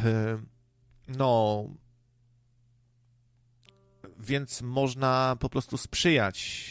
no, więc można po prostu sprzyjać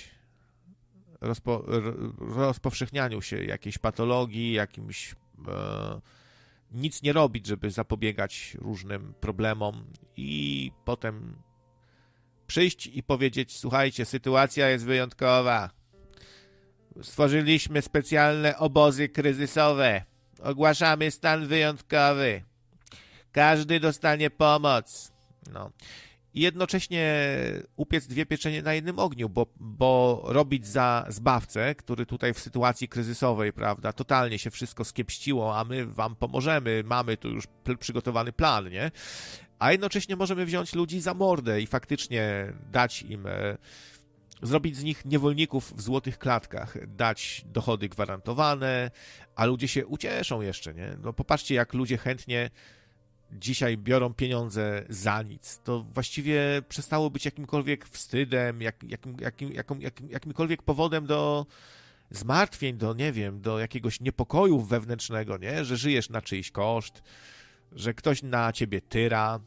rozpowszechnianiu się jakiejś patologii, jakimś nic nie robić, żeby zapobiegać różnym problemom i potem przyjść i powiedzieć: słuchajcie, sytuacja jest wyjątkowa. Stworzyliśmy specjalne obozy kryzysowe. Ogłaszamy stan wyjątkowy. Każdy dostanie pomoc. No. I jednocześnie upiec dwie pieczenie na jednym ogniu, bo robić za zbawcę, który tutaj w sytuacji kryzysowej, prawda, totalnie się wszystko skiepściło, a my wam pomożemy, mamy tu już przygotowany plan, nie? A jednocześnie możemy wziąć ludzi za mordę i faktycznie dać im, zrobić z nich niewolników w złotych klatkach, dać dochody gwarantowane, a ludzie się ucieszą jeszcze, nie? No popatrzcie, jak ludzie chętnie dzisiaj biorą pieniądze za nic. To właściwie przestało być jakimkolwiek wstydem, jakimkolwiek powodem do zmartwień, do, nie wiem, do jakiegoś niepokoju wewnętrznego, nie? Że żyjesz na czyjś koszt, że ktoś na ciebie tyra.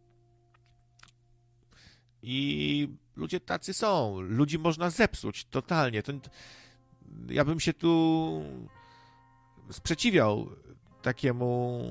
I ludzie tacy są. Ludzi można zepsuć totalnie. Ja bym się tu sprzeciwiał takiemu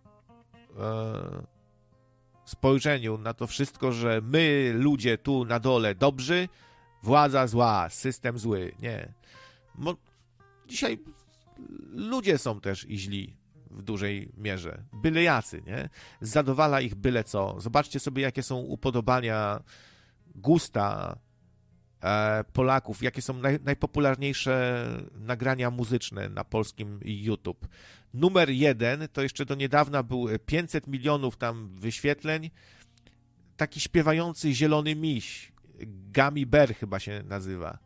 spojrzeniu na to wszystko, że my, ludzie tu na dole dobrzy, władza zła, system zły. Nie. Dzisiaj ludzie są też i źli w dużej mierze. Byle jacy, nie? Zadowala ich byle co. Zobaczcie sobie, jakie są upodobania, gusta Polaków, jakie są najpopularniejsze nagrania muzyczne na polskim YouTube. Numer 1 to jeszcze do niedawna był 500 milionów tam wyświetleń. Taki śpiewający zielony miś. Gummy Bear chyba się nazywa.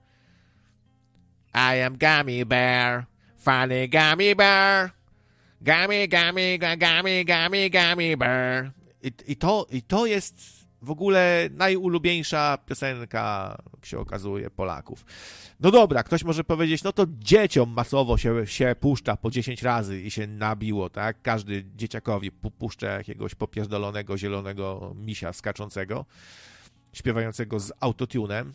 I am Gummy Bear, funny Gummy Bear. Gummy, gummy, gummy, gummy, gummy bear. I to jest w ogóle najulubieńsza piosenka, jak się okazuje, Polaków. No dobra, ktoś może powiedzieć, no to dzieciom masowo się puszcza po 10 razy i się nabiło, tak? Każdy dzieciakowi puszcza jakiegoś popierdolonego zielonego misia skaczącego, śpiewającego z autotunem.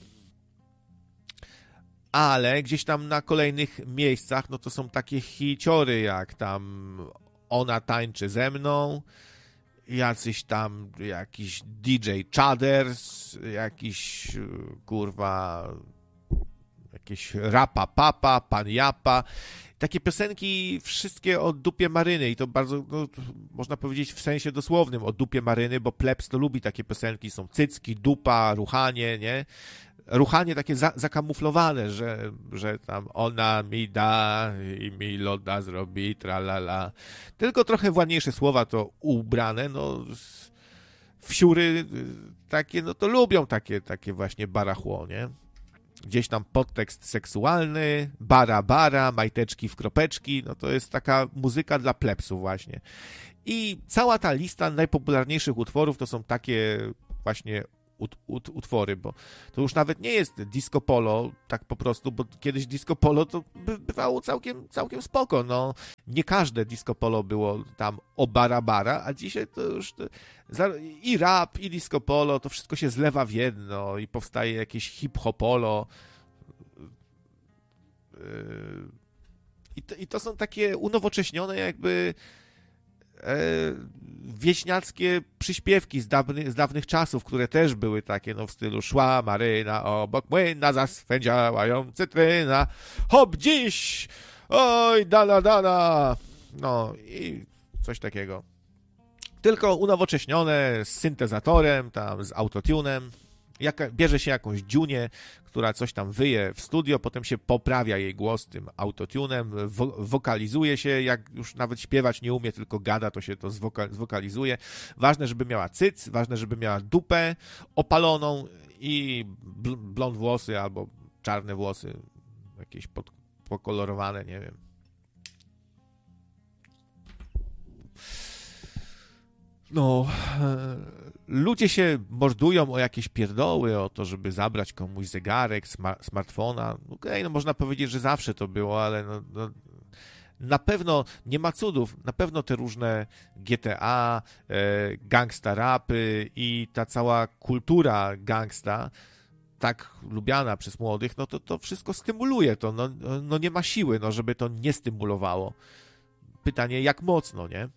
Ale gdzieś tam na kolejnych miejscach, no to są takie hiciory, jak tam Ona tańczy ze mną, jacyś tam jakiś DJ Chaders, jakiś kurwa, jakieś Rapa Papa, Pan Japa. Takie piosenki wszystkie o dupie Maryny i to bardzo, no, można powiedzieć w sensie dosłownym o dupie Maryny, bo plebs to lubi takie piosenki, są cycki, dupa, ruchanie, nie? Ruchanie takie zakamuflowane, że tam ona mi da i mi loda zrobi, tralala. Tylko trochę ładniejsze słowa to ubrane, no wsiury takie, no to lubią takie właśnie barachło, nie? Gdzieś tam podtekst seksualny, bara, majteczki w kropeczki, no to jest taka muzyka dla plebsów właśnie. I cała ta lista najpopularniejszych utworów to są takie właśnie utwory, bo to już nawet nie jest disco polo, tak po prostu, bo kiedyś disco polo to bywało całkiem spoko, no. Nie każde disco polo było tam o bara, a dzisiaj to już i rap, i disco polo, to wszystko się zlewa w jedno i powstaje jakieś hip-hopolo. I to są takie unowocześnione jakby wieśniackie przyśpiewki z dawnych czasów, które też były takie, no w stylu szła Maryna obok młyna, zaswędziała ją cytryna, hop dziś, oj dana, no i coś takiego. Tylko unowocześnione z syntezatorem, tam z autotunem. Bierze się jakąś dziunię, która coś tam wyje w studio, potem się poprawia jej głos tym autotunem, wokalizuje się, jak już nawet śpiewać nie umie, tylko gada, to się to zwokalizuje. Ważne, żeby miała cyc, ważne, żeby miała dupę opaloną i blond włosy albo czarne włosy, jakieś pokolorowane, nie wiem. No, ludzie się mordują o jakieś pierdoły, o to, żeby zabrać komuś zegarek, smartfona. Okej, no można powiedzieć, że zawsze to było, ale no, Na pewno nie ma cudów, na pewno te różne GTA, gangsta rapy i ta cała kultura gangsta, tak lubiana przez młodych, no to wszystko stymuluje to, no nie ma siły, no żeby to nie stymulowało. Pytanie, jak mocno, nie?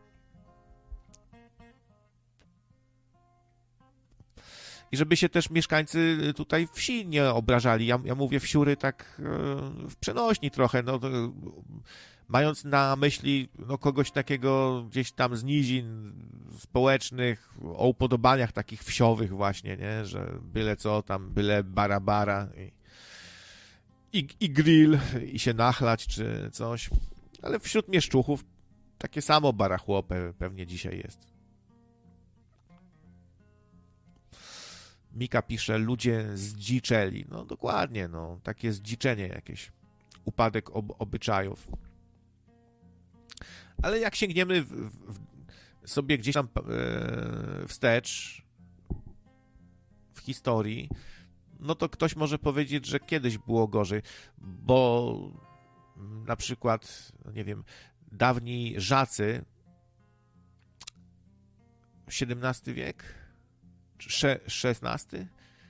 I żeby się też mieszkańcy tutaj wsi nie obrażali. Ja mówię wsiury tak w przenośni trochę, no mając na myśli no, kogoś takiego gdzieś tam z nizin społecznych, o upodobaniach takich wsiowych właśnie, nie? Że byle co tam, byle bara i grill, i się nachlać czy coś. Ale wśród mieszczuchów takie samo barachło pewnie dzisiaj jest. Mika pisze, ludzie zdziczeli. No dokładnie, no, takie zdziczenie jakieś. Upadek obyczajów. Ale jak sięgniemy sobie gdzieś tam wstecz w historii, no to ktoś może powiedzieć, że kiedyś było gorzej, bo na przykład, nie wiem, dawni Żacy, XVII wiek, XVI?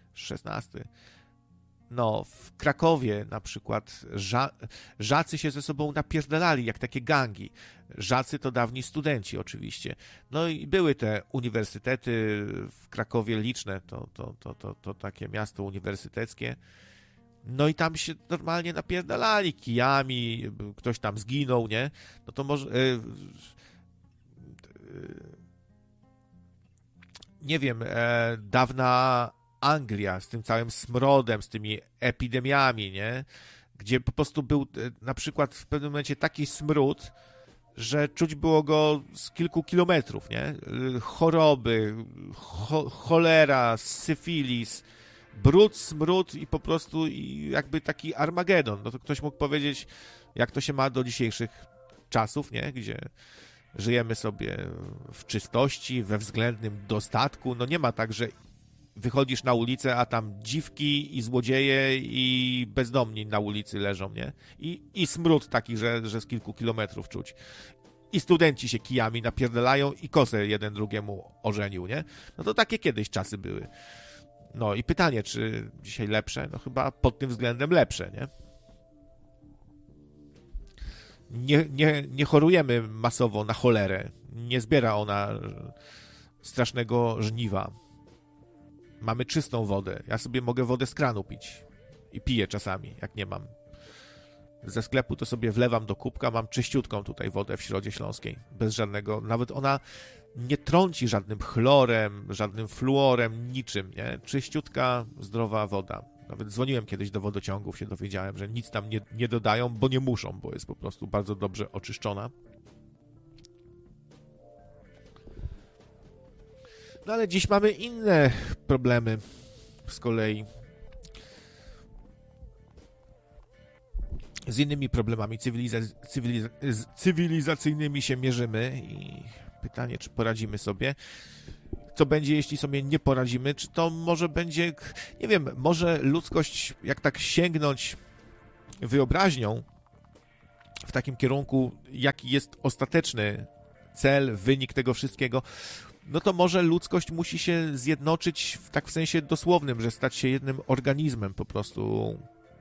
No, w Krakowie na przykład Żacy się ze sobą napierdalali, jak takie gangi. Żacy to dawni studenci oczywiście. No i były te uniwersytety w Krakowie liczne, to takie miasto uniwersyteckie. No i tam się normalnie napierdalali kijami, ktoś tam zginął, nie? No to może... nie wiem, dawna Anglia z tym całym smrodem, z tymi epidemiami, nie? Gdzie po prostu był na przykład w pewnym momencie taki smród, że czuć było go z kilku kilometrów, nie? Choroby, cholera, syfilis, brud, smród i po prostu jakby taki Armagedon. No to ktoś mógł powiedzieć, jak to się ma do dzisiejszych czasów, nie? Gdzie żyjemy sobie w czystości, we względnym dostatku. No nie ma tak, że wychodzisz na ulicę, a tam dziwki i złodzieje i bezdomni na ulicy leżą, nie? I smród taki, że z kilku kilometrów czuć. I studenci się kijami napierdalają i kosę jeden drugiemu ożenił, nie? No to takie kiedyś czasy były. No i pytanie, czy dzisiaj lepsze? No chyba pod tym względem lepsze, nie? Nie chorujemy masowo na cholerę. Nie zbiera ona strasznego żniwa. Mamy czystą wodę. Ja sobie mogę wodę z kranu pić. I piję czasami, jak nie mam. Ze sklepu to sobie wlewam do kubka, mam czyściutką tutaj wodę w Środzie Śląskiej. Bez żadnego, nawet ona nie trąci żadnym chlorem, żadnym fluorem, niczym, nie? Czyściutka, zdrowa woda. Nawet dzwoniłem kiedyś do wodociągów, się dowiedziałem, że nic tam nie dodają, bo nie muszą, bo jest po prostu bardzo dobrze oczyszczona. No ale dziś mamy inne problemy z kolei. Z innymi problemami cywilizacyjnymi się mierzymy i pytanie, czy poradzimy sobie. Co będzie, jeśli sobie nie poradzimy? Czy to może będzie, nie wiem, może ludzkość, jak tak sięgnąć wyobraźnią w takim kierunku, jaki jest ostateczny cel, wynik tego wszystkiego, no to może ludzkość musi się zjednoczyć tak w sensie dosłownym, że stać się jednym organizmem po prostu,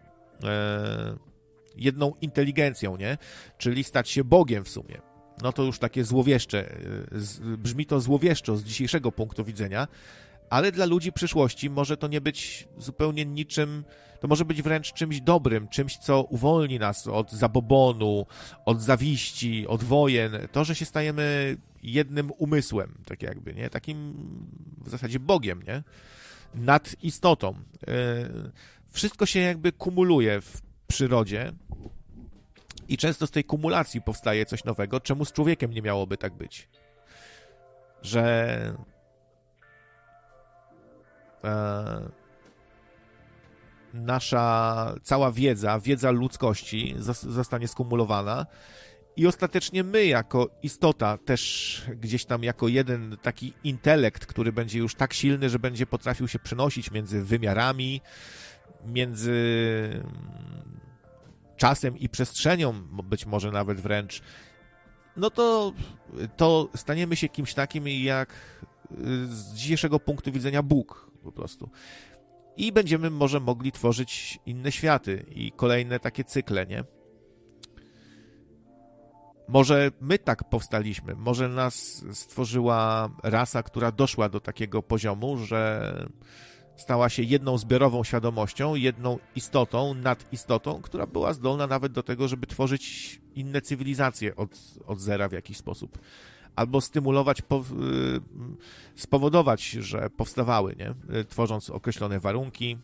jedną inteligencją, nie? Czyli stać się Bogiem w sumie. No to już takie złowieszcze, brzmi to złowieszczo z dzisiejszego punktu widzenia, ale dla ludzi przyszłości może to nie być zupełnie niczym, to może być wręcz czymś dobrym, czymś, co uwolni nas od zabobonu, od zawiści, od wojen, to, że się stajemy jednym umysłem, tak jakby, nie? Takim w zasadzie Bogiem, nie? Nad istotą. Wszystko się jakby kumuluje w przyrodzie i często z tej kumulacji powstaje coś nowego, czemu z człowiekiem nie miałoby tak być. Że nasza cała wiedza ludzkości zostanie skumulowana i ostatecznie my jako istota też gdzieś tam jako jeden taki intelekt, który będzie już tak silny, że będzie potrafił się przenosić między wymiarami, między czasem i przestrzenią, być może nawet wręcz, no to staniemy się kimś takim jak z dzisiejszego punktu widzenia Bóg po prostu. I będziemy może mogli tworzyć inne światy i kolejne takie cykle, nie? Może my tak powstaliśmy, może nas stworzyła rasa, która doszła do takiego poziomu, że stała się jedną zbiorową świadomością, jedną istotą, nadistotą, która była zdolna nawet do tego, żeby tworzyć inne cywilizacje od zera w jakiś sposób. Albo stymulować, spowodować, że powstawały, nie? Tworząc określone warunki,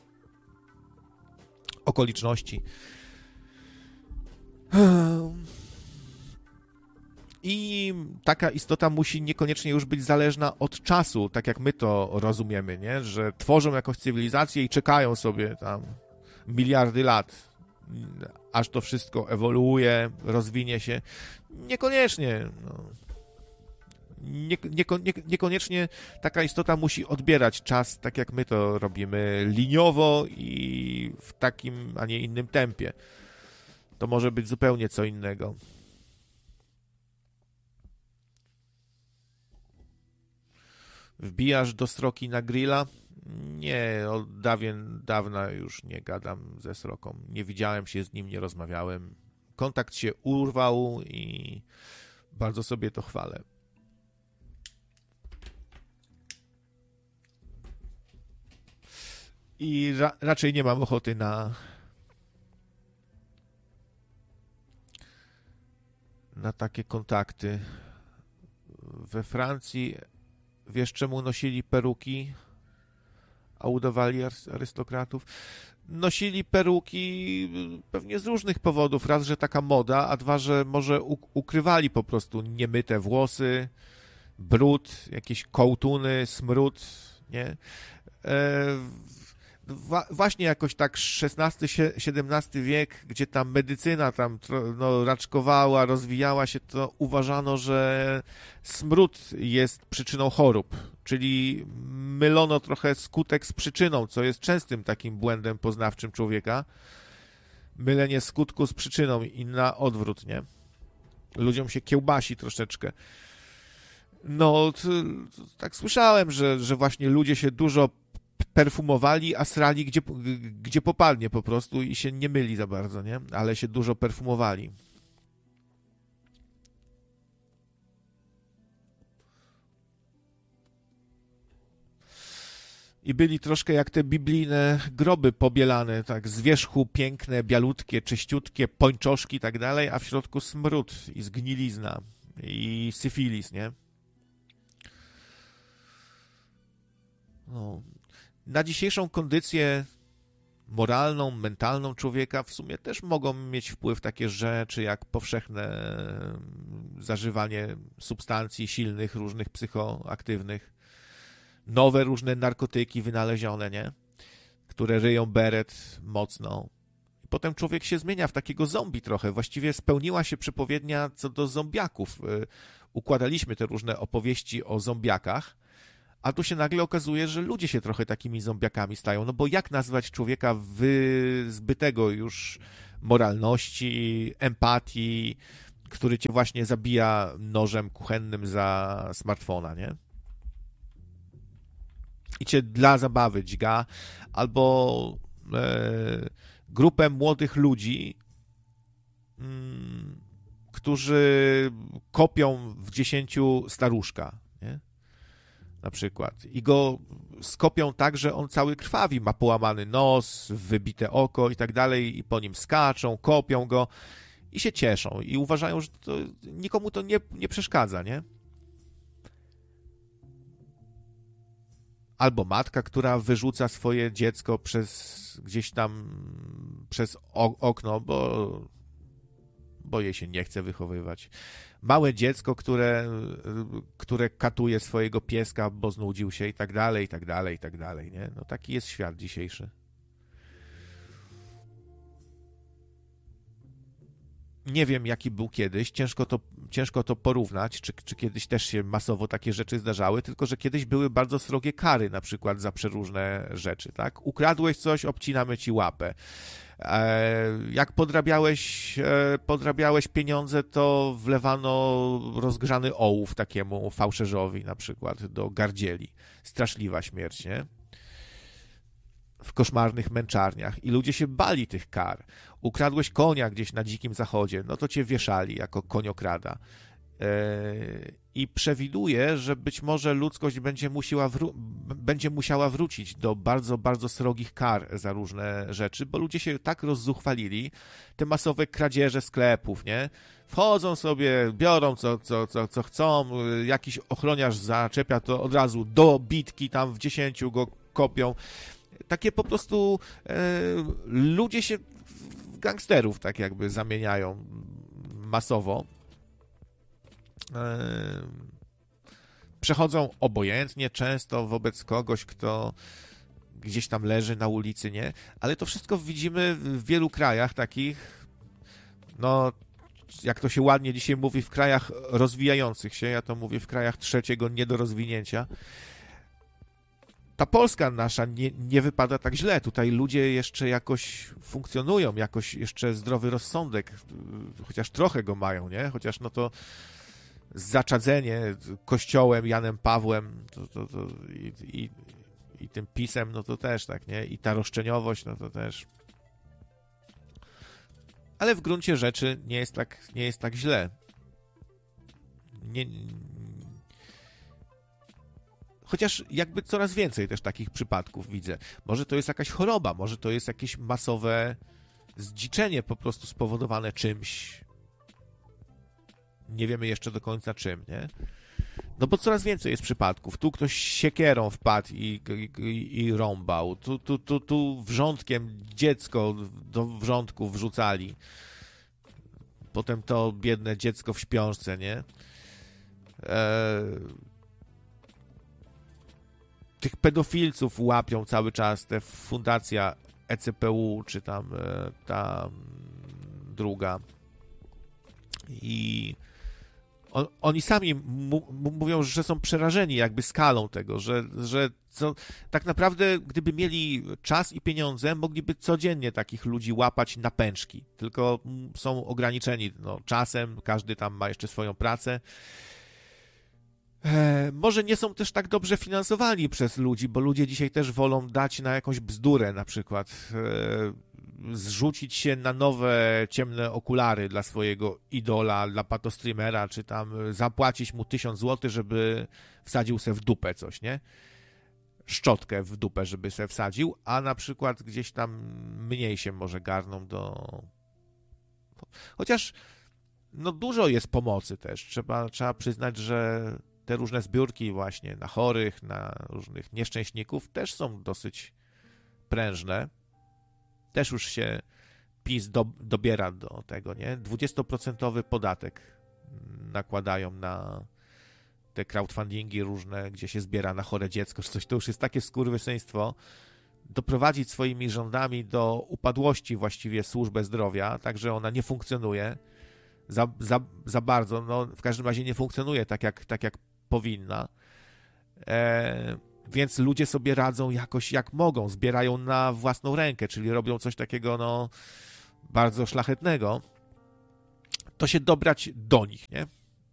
okoliczności. I taka istota musi niekoniecznie już być zależna od czasu, tak jak my to rozumiemy, nie? Że tworzą jakąś cywilizację i czekają sobie tam miliardy lat, aż to wszystko ewoluuje, rozwinie się. Niekoniecznie. No. Niekoniecznie taka istota musi odbierać czas, tak jak my to robimy, liniowo i w takim, a nie innym tempie. To może być zupełnie co innego. Wbijasz do sroki na grilla? Nie, od dawna już nie gadam ze sroką. Nie widziałem się z nim, nie rozmawiałem. Kontakt się urwał i bardzo sobie to chwalę. I raczej nie mam ochoty na takie kontakty. We Francji, wiesz czemu nosili peruki, a udawali arystokratów? Nosili peruki pewnie z różnych powodów. Raz, że taka moda, a dwa, że może ukrywali po prostu niemyte włosy, brud, jakieś kołtuny, smród, nie? Właśnie jakoś tak XVI-XVII wiek, gdzie tam medycyna tam raczkowała, rozwijała się, to uważano, że smród jest przyczyną chorób, czyli mylono trochę skutek z przyczyną, co jest częstym takim błędem poznawczym człowieka. Mylenie skutku z przyczyną i na odwrót, nie? Ludziom się kiełbasi troszeczkę. No, tak słyszałem, że właśnie ludzie się dużo perfumowali, a srali gdzie popadnie po prostu i się nie myli za bardzo, nie? Ale się dużo perfumowali. I byli troszkę jak te biblijne groby pobielane, tak z wierzchu piękne, bialutkie, czyściutkie, pończoszki i tak dalej, a w środku smród i zgnilizna i syfilis, nie? No. Na dzisiejszą kondycję moralną, mentalną człowieka w sumie też mogą mieć wpływ takie rzeczy jak powszechne zażywanie substancji silnych, różnych psychoaktywnych, nowe różne narkotyki wynalezione, nie? Które ryją beret mocno. I potem człowiek się zmienia w takiego zombie trochę. Właściwie spełniła się przepowiednia co do zombiaków. Układaliśmy te różne opowieści o zombiakach, a tu się nagle okazuje, że ludzie się trochę takimi zombiakami stają. No bo jak nazwać człowieka wyzbytego już moralności, empatii, który cię właśnie zabija nożem kuchennym za smartfona, nie? I cię dla zabawy dźga, albo grupę młodych ludzi, którzy kopią w 10 staruszka, nie? Na przykład. I go skopią tak, że on cały krwawi, ma połamany nos, wybite oko i tak dalej, i po nim skaczą, kopią go i się cieszą. I uważają, że to, nikomu to nie przeszkadza, nie? Albo matka, która wyrzuca swoje dziecko gdzieś tam przez okno, bo jej się nie chce wychowywać. Małe dziecko, które katuje swojego pieska, bo znudził się i tak dalej, i tak dalej, i tak dalej, nie? No taki jest świat dzisiejszy. Nie wiem, jaki był kiedyś, ciężko to porównać, czy kiedyś też się masowo takie rzeczy zdarzały, tylko że kiedyś były bardzo srogie kary, na przykład za przeróżne rzeczy, tak? Ukradłeś coś, obcinamy ci łapę. Jak podrabiałeś pieniądze, to wlewano rozgrzany ołów takiemu fałszerzowi, na przykład do gardzieli. Straszliwa śmierć, nie? W koszmarnych męczarniach i ludzie się bali tych kar. Ukradłeś konia gdzieś na dzikim zachodzie, no to cię wieszali jako koniokrada. I przewiduje, że być może ludzkość będzie musiała wrócić do bardzo, bardzo srogich kar za różne rzeczy, bo ludzie się tak rozzuchwalili, te masowe kradzieże sklepów, nie? Wchodzą sobie, biorą co chcą, jakiś ochroniarz zaczepia, to od razu do bitki, tam w 10 go kopią. Takie po prostu ludzie się w gangsterów tak jakby zamieniają masowo. Przechodzą obojętnie często wobec kogoś, kto gdzieś tam leży na ulicy, nie? Ale to wszystko widzimy w wielu krajach takich, no jak to się ładnie dzisiaj mówi, w krajach rozwijających się, ja to mówię w krajach trzeciego niedorozwinięcia. Ta Polska nasza nie wypada tak źle. Tutaj ludzie jeszcze jakoś funkcjonują, jakoś jeszcze zdrowy rozsądek, chociaż trochę go mają, nie? Chociaż no to zaczadzenie Kościołem, Janem Pawłem i tym PiS-em, no to też tak, nie? I ta roszczeniowość, no to też. Ale w gruncie rzeczy nie jest tak źle. Chociaż jakby coraz więcej też takich przypadków widzę. Może to jest jakaś choroba, może to jest jakieś masowe zdziczenie po prostu spowodowane czymś. Nie wiemy jeszcze do końca czym, nie? No bo coraz więcej jest przypadków. Tu ktoś siekierą wpadł i rąbał. Tu wrzątkiem dziecko do wrzątków wrzucali. Potem to biedne dziecko w śpiączce, nie? Tych pedofilców łapią cały czas, te fundacja ECPU, czy tam ta druga. I oni sami mówią, że są przerażeni jakby skalą tego, że tak naprawdę gdyby mieli czas i pieniądze, mogliby codziennie takich ludzi łapać na pęczki, tylko są ograniczeni czasem, każdy tam ma jeszcze swoją pracę. Może nie są też tak dobrze finansowani przez ludzi, bo ludzie dzisiaj też wolą dać na jakąś bzdurę, na przykład zrzucić się na nowe ciemne okulary dla swojego idola, dla patostreamera, czy tam zapłacić mu 1000 zł, żeby wsadził se w dupę coś, nie? Szczotkę w dupę, żeby se wsadził, a na przykład gdzieś tam mniej się może garną do... Chociaż no dużo jest pomocy też. Trzeba przyznać, że te różne zbiórki właśnie na chorych, na różnych nieszczęśników też są dosyć prężne. Też już się PiS dobiera do tego, nie? 20% podatek nakładają na te crowdfundingi różne, gdzie się zbiera na chore dziecko, czy coś. To już jest takie skurwysyństwo. Doprowadzić swoimi rządami do upadłości właściwie służbę zdrowia, tak że ona nie funkcjonuje za bardzo, no w każdym razie nie funkcjonuje tak jak powinna. Więc ludzie sobie radzą jakoś jak mogą, zbierają na własną rękę, czyli robią coś takiego no bardzo szlachetnego, to się dobrać do nich, nie?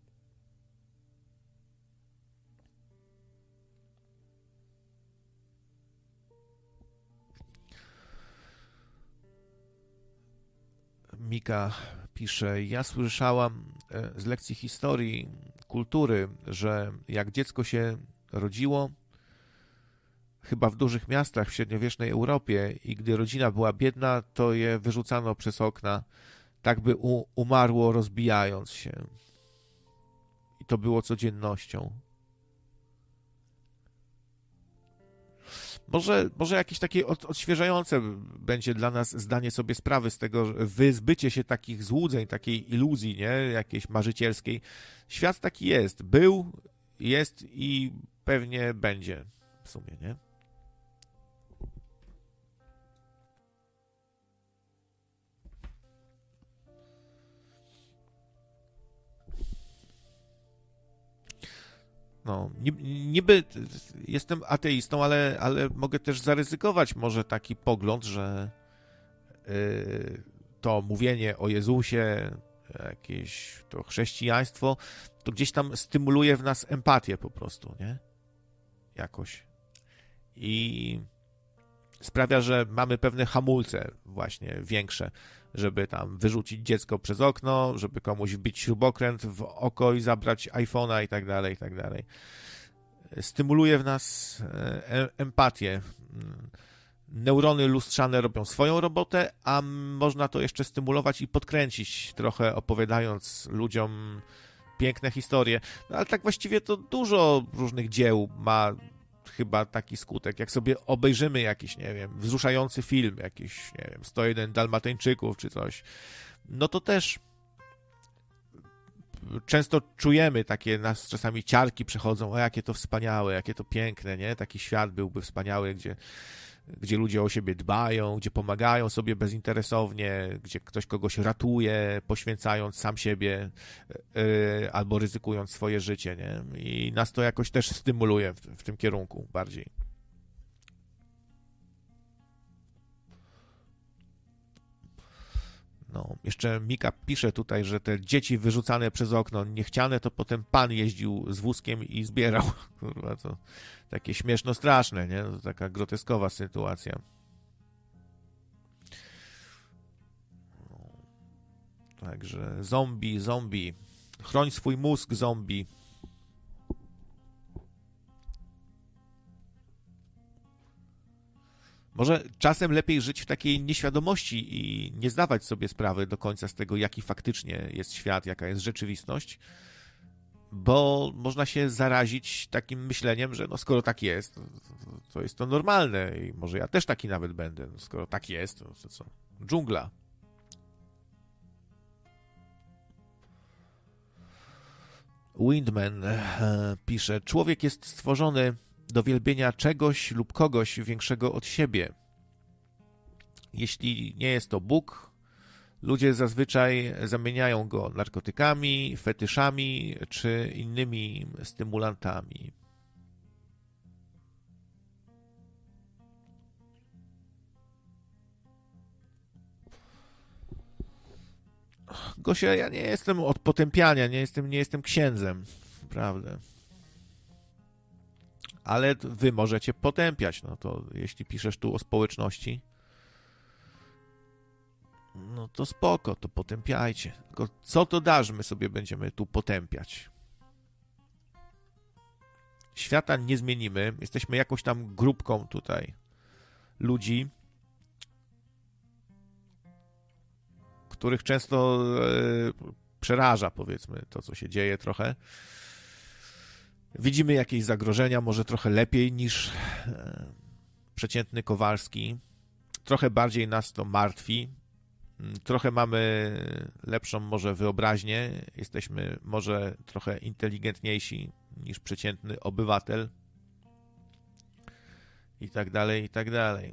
Mika pisze, ja słyszałam z lekcji historii, kultury, że jak dziecko się rodziło, chyba w dużych miastach w średniowiecznej Europie i gdy rodzina była biedna, to je wyrzucano przez okna, tak by umarło rozbijając się. I to było codziennością. Może jakieś takie odświeżające będzie dla nas zdanie sobie sprawy z tego, wyzbycie się takich złudzeń, takiej iluzji, nie? Jakiejś marzycielskiej. Świat taki jest. Był, jest i pewnie będzie w sumie, nie? no, niby jestem ateistą, ale mogę też zaryzykować może taki pogląd, że to mówienie o Jezusie, jakieś to chrześcijaństwo, to gdzieś tam stymuluje w nas empatię po prostu, nie? Jakoś. I sprawia, że mamy pewne hamulce właśnie większe, żeby tam wyrzucić dziecko przez okno, żeby komuś wbić śrubokręt w oko i zabrać iPhone'a i tak dalej, i tak dalej. Stymuluje w nas empatię. Neurony lustrzane robią swoją robotę, a można to jeszcze stymulować i podkręcić trochę, opowiadając ludziom piękne historie. No ale tak właściwie to dużo różnych dzieł ma chyba taki skutek. Jak sobie obejrzymy jakiś, nie wiem, wzruszający film, jakiś, nie wiem, 101 Dalmatyńczyków czy coś, no to też często czujemy takie, nas czasami ciarki przechodzą, o jakie to wspaniałe, jakie to piękne, nie? Taki świat byłby wspaniały, gdzie ludzie o siebie dbają, gdzie pomagają sobie bezinteresownie, gdzie ktoś kogoś ratuje, poświęcając sam siebie albo ryzykując swoje życie, nie? I nas to jakoś też stymuluje w tym kierunku bardziej. No, jeszcze Mika pisze tutaj, że te dzieci wyrzucane przez okno, niechciane, to potem pan jeździł z wózkiem i zbierał. Kurwa, to takie śmieszno straszne, nie? To taka groteskowa sytuacja. Także zombie. Chroń swój mózg, zombie. Może czasem lepiej żyć w takiej nieświadomości i nie zdawać sobie sprawy do końca z tego, jaki faktycznie jest świat, jaka jest rzeczywistość, bo można się zarazić takim myśleniem, że no skoro tak jest, to jest to normalne i może ja też taki nawet będę. No skoro tak jest, to co? Dżungla. Windman pisze, człowiek jest stworzony do wielbienia czegoś lub kogoś większego od siebie. Jeśli nie jest to Bóg, ludzie zazwyczaj zamieniają go narkotykami, fetyszami czy innymi stymulantami. Gosia, ja nie jestem od potępiania, nie jestem księdzem, prawda? Ale wy możecie potępiać, no to jeśli piszesz tu o społeczności, no to spoko, to potępiajcie. Tylko co to da, że my sobie będziemy tu potępiać? Świata nie zmienimy, jesteśmy jakąś tam grupką tutaj ludzi, których często przeraża, powiedzmy, to, co się dzieje trochę. Widzimy jakieś zagrożenia, może trochę lepiej niż przeciętny Kowalski. Trochę bardziej nas to martwi. Trochę mamy lepszą może wyobraźnię. Jesteśmy może trochę inteligentniejsi niż przeciętny obywatel. I tak dalej, i tak dalej.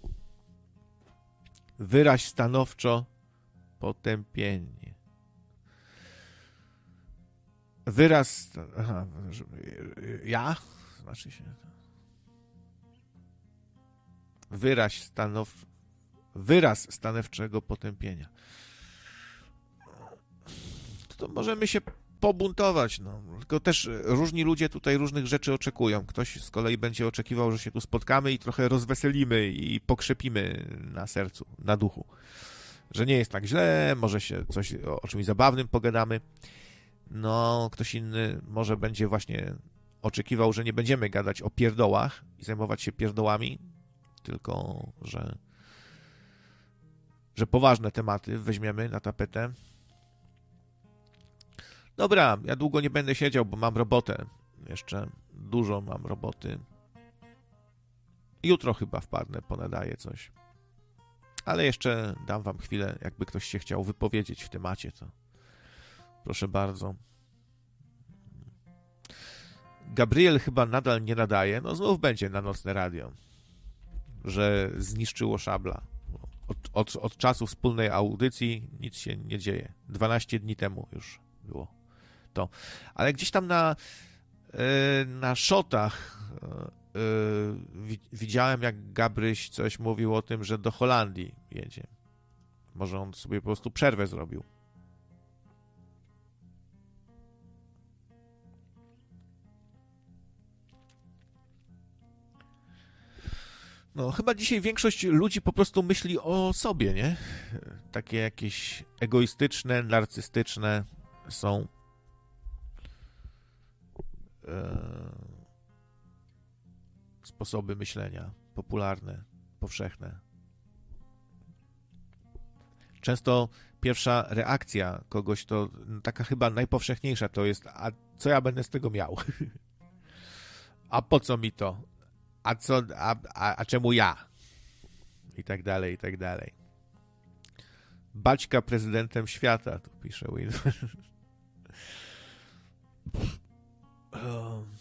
Wyraź stanowczo potępienie. Wyraz... Aha, ja? Znaczy się... Wyraz stanowczego potępienia. To możemy się pobuntować, no. Tylko też różni ludzie tutaj różnych rzeczy oczekują. Ktoś z kolei będzie oczekiwał, że się tu spotkamy i trochę rozweselimy i pokrzepimy na sercu, na duchu. Że nie jest tak źle, może się coś o czymś zabawnym pogadamy. No, ktoś inny może będzie właśnie oczekiwał, że nie będziemy gadać o pierdołach i zajmować się pierdołami, tylko że poważne tematy weźmiemy na tapetę. Dobra, ja długo nie będę siedział, bo mam robotę. Jeszcze dużo mam roboty. Jutro chyba wpadnę, ponadaję coś. Ale jeszcze dam wam chwilę, jakby ktoś się chciał wypowiedzieć w temacie, to proszę bardzo. Gabriel chyba nadal nie nadaje. No znów będzie na nocne radio, że zniszczyło szabla. Od czasu wspólnej audycji nic się nie dzieje. 12 dni temu już było to. Ale gdzieś tam na szotach widziałem, jak Gabryś coś mówił o tym, że do Holandii jedzie. Może on sobie po prostu przerwę zrobił. No, chyba dzisiaj większość ludzi po prostu myśli o sobie, nie? Takie jakieś egoistyczne, narcystyczne są sposoby myślenia popularne, powszechne. Często pierwsza reakcja kogoś to taka chyba najpowszechniejsza to jest: a co ja będę z tego miał? A po co mi to? A czemu ja? I tak dalej, i tak dalej. Baćka prezydentem świata, tu pisze Will.